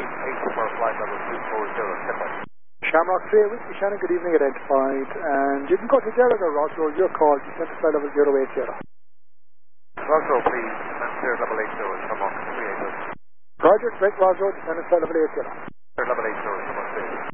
for flight level 240, Tipper. Shamrock 3, Whiskey Shannon, good evening, identified. And you can go to Gerald or Roswell, your call, descend to flight level 080. Roswell, please, descend level 80, Shamrock 380. Roger, Greg Roswell, descend to flight level 80. Level 80.